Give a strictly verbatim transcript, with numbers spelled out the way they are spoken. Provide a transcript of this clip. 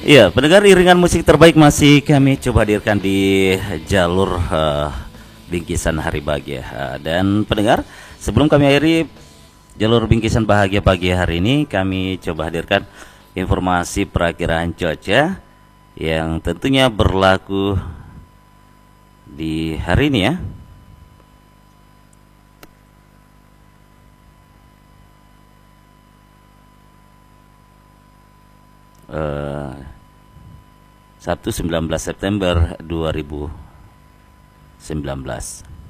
Iya, pendengar, iringan musik terbaik masih kami coba hadirkan di jalur uh, bingkisan hari bahagia. Uh, dan pendengar, sebelum kami akhiri jalur bingkisan bahagia pagi hari ini, kami coba hadirkan informasi perakiraan cuaca yang tentunya berlaku di hari ini ya. Uh, Sabtu sembilan belas September dua ribu sembilan belas.